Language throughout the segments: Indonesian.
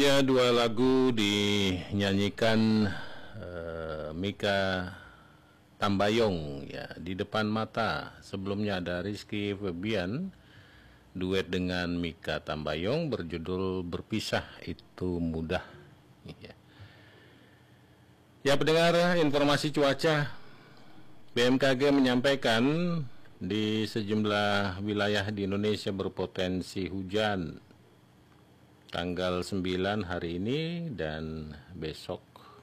Ya, dua lagu dinyanyikan Mika Tambayong ya, Di Depan Mata. Sebelumnya ada Rizky Febian duet dengan Mika Tambayong berjudul Berpisah Itu Mudah. Ya, pendengar, informasi cuaca BMKG menyampaikan di sejumlah wilayah di Indonesia berpotensi hujan tanggal 9 hari ini dan besok.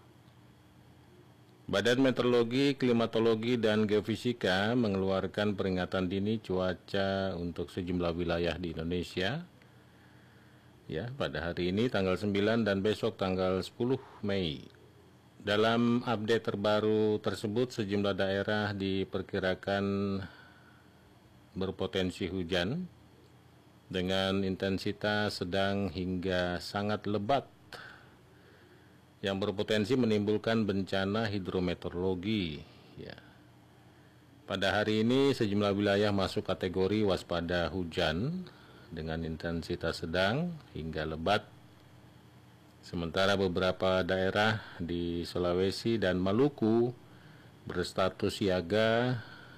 Badan Meteorologi, Klimatologi, dan Geofisika mengeluarkan peringatan dini cuaca untuk sejumlah wilayah di Indonesia ya, pada hari ini tanggal 9 dan besok tanggal 10 Mei. Dalam update terbaru tersebut, sejumlah daerah diperkirakan berpotensi hujan dengan intensitas sedang hingga sangat lebat yang berpotensi menimbulkan bencana hidrometeorologi ya. Pada hari ini sejumlah wilayah masuk kategori waspada hujan dengan intensitas sedang hingga lebat, sementara beberapa daerah di Sulawesi dan Maluku berstatus siaga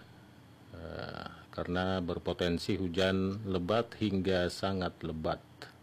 karena berpotensi hujan lebat hingga sangat lebat.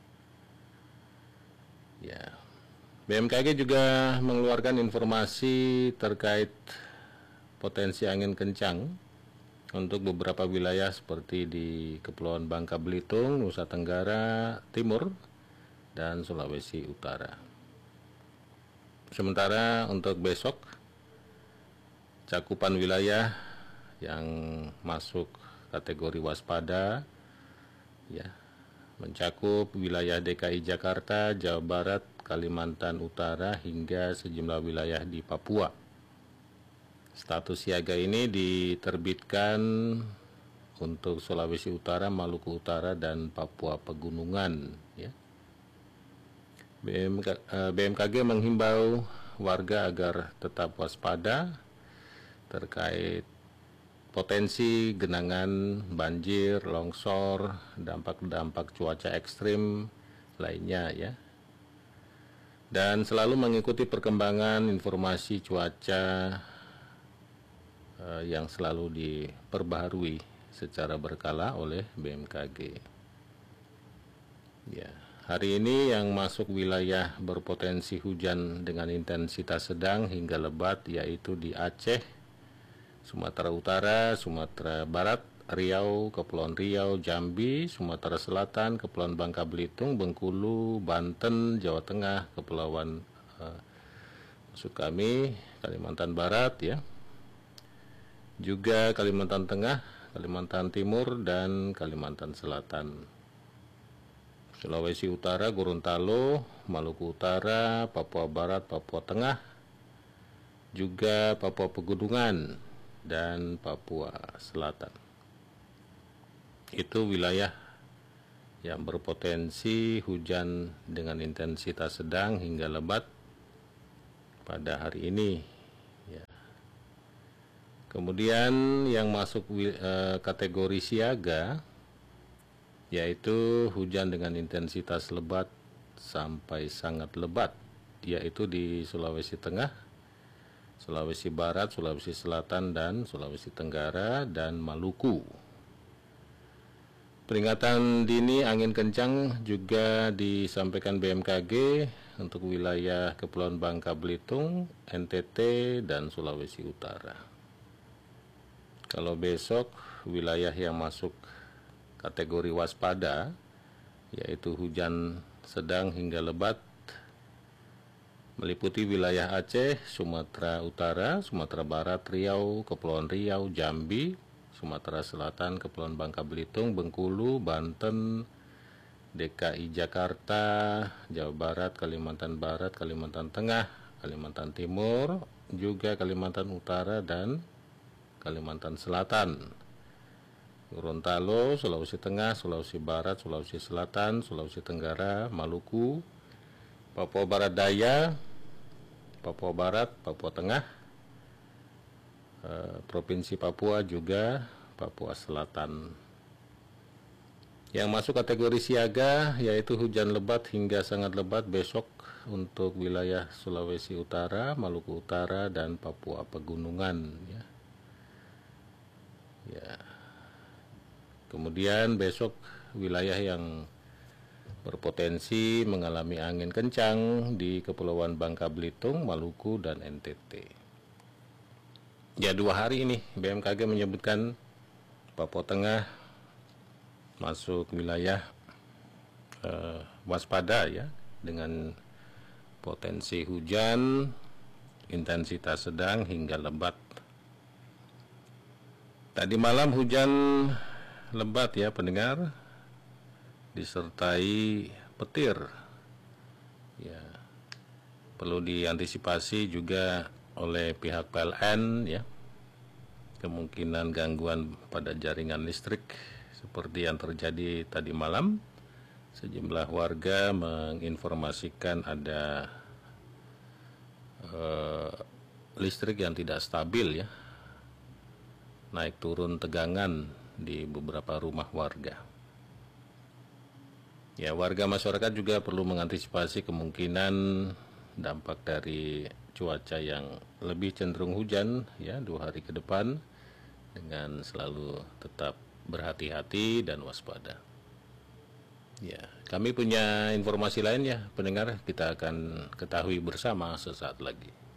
Ya. BMKG juga mengeluarkan informasi terkait potensi angin kencang untuk beberapa wilayah seperti di Kepulauan Bangka Belitung, Nusa Tenggara Timur, dan Sulawesi Utara. Sementara untuk besok, cakupan wilayah yang masuk kategori waspada ya, mencakup wilayah DKI Jakarta, Jawa Barat, Kalimantan Utara hingga sejumlah wilayah di Papua. Status siaga ini diterbitkan untuk Sulawesi Utara, Maluku Utara, dan Papua Pegunungan ya. BMKG menghimbau warga agar tetap waspada terkait potensi genangan, banjir, longsor, dampak-dampak cuaca ekstrim lainnya ya. Dan selalu mengikuti perkembangan informasi cuaca yang selalu diperbaharui secara berkala oleh BMKG. Ya, hari ini yang masuk wilayah berpotensi hujan dengan intensitas sedang hingga lebat yaitu di Aceh, Sumatera Utara, Sumatera Barat, Riau, Kepulauan Riau, Jambi, Sumatera Selatan, Kepulauan Bangka Belitung, Bengkulu, Banten, Jawa Tengah, Kepulauan maksud kami Kalimantan Barat ya, juga Kalimantan Tengah, Kalimantan Timur, dan Kalimantan Selatan. Sulawesi Utara, Gorontalo, Maluku Utara, Papua Barat, Papua Tengah, juga Papua Pegunungan, dan Papua Selatan. Itu wilayah yang berpotensi hujan dengan intensitas sedang hingga lebat pada hari ini ya. Kemudian yang masuk kategori siaga yaitu hujan dengan intensitas lebat sampai sangat lebat, yaitu di Sulawesi Tengah, Sulawesi Barat, Sulawesi Selatan, dan Sulawesi Tenggara, dan Maluku. Peringatan dini angin kencang juga disampaikan BMKG untuk wilayah Kepulauan Bangka Belitung, NTT, dan Sulawesi Utara. Kalau besok wilayah yang masuk kategori waspada yaitu hujan sedang hingga lebat meliputi wilayah Aceh, Sumatera Utara, Sumatera Barat, Riau, Kepulauan Riau, Jambi, Sumatera Selatan, Kepulauan Bangka Belitung, Bengkulu, Banten, DKI Jakarta, Jawa Barat, Kalimantan Barat, Kalimantan Tengah, Kalimantan Timur, juga Kalimantan Utara, dan Kalimantan Selatan, Gorontalo, Sulawesi Tengah, Sulawesi Barat, Sulawesi Selatan, Sulawesi Tenggara, Maluku, Papua Barat Daya, Papua Barat, Papua Tengah, Provinsi Papua, juga Papua Selatan. Yang masuk kategori siaga yaitu hujan lebat hingga sangat lebat besok untuk wilayah Sulawesi Utara, Maluku Utara, dan Papua Pegunungan. Ya. Ya. Kemudian besok wilayah yang berpotensi mengalami angin kencang di Kepulauan Bangka Belitung, Maluku, dan NTT. Ya, 2 hari ini BMKG menyebutkan Papua Tengah masuk wilayah waspada ya, dengan potensi hujan intensitas sedang hingga lebat. Tadi malam hujan lebat ya pendengar, disertai petir. Ya, perlu diantisipasi juga oleh pihak PLN ya, kemungkinan gangguan pada jaringan listrik seperti yang terjadi tadi malam. Sejumlah warga menginformasikan ada listrik yang tidak stabil ya, naik turun tegangan di beberapa rumah warga. Ya, warga masyarakat juga perlu mengantisipasi kemungkinan dampak dari cuaca yang lebih cenderung hujan ya 2 hari ke depan, dengan selalu tetap berhati-hati dan waspada. Ya, kami punya informasi lain ya pendengar, kita akan ketahui bersama sesaat lagi.